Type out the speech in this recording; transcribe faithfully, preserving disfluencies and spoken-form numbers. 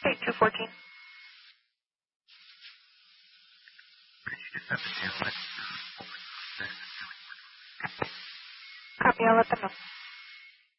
eight two one four. Could you just have the channel? Copy, I'll let them know.